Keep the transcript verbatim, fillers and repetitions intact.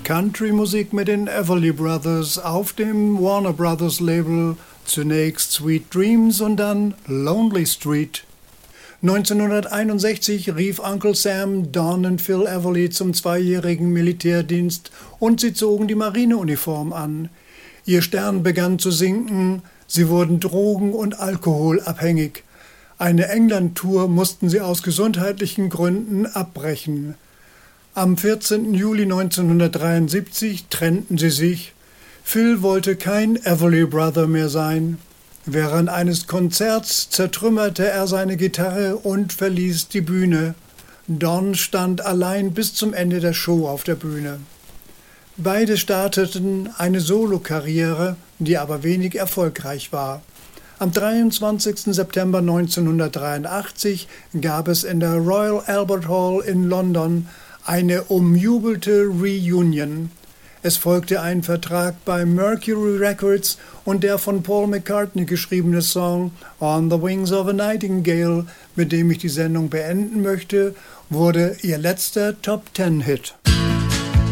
Country-Musik mit den Everly Brothers auf dem Warner Brothers Label, zunächst Sweet Dreams und dann Lonely Street. neunzehnhunderteinundsechzig rief Uncle Sam Don und Phil Everly zum zweijährigen Militärdienst und sie zogen die Marineuniform an. Ihr Stern begann zu sinken, sie wurden drogen- und alkoholabhängig. Eine England-Tour mussten sie aus gesundheitlichen Gründen abbrechen. Am vierzehnten Juli neunzehnhundertdreiundsiebzig trennten sie sich. Phil wollte kein Everly Brother mehr sein. Während eines Konzerts zertrümmerte er seine Gitarre und verließ die Bühne. Don stand allein bis zum Ende der Show auf der Bühne. Beide starteten eine Solokarriere, die aber wenig erfolgreich war. Am dreiundzwanzigsten September neunzehnhundertdreiundachtzig gab es in der Royal Albert Hall in London eine umjubelte Reunion. Es folgte ein Vertrag bei Mercury Records und der von Paul McCartney geschriebene Song On the Wings of a Nightingale, mit dem ich die Sendung beenden möchte, wurde ihr letzter Top-Ten-Hit.